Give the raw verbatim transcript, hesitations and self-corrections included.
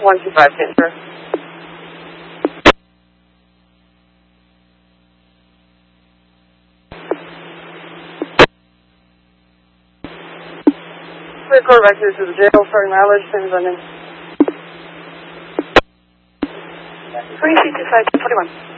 one two five, transfer. Clear court back here to the jail, starting mileage, same as I mean. twenty-two two five, twenty-one.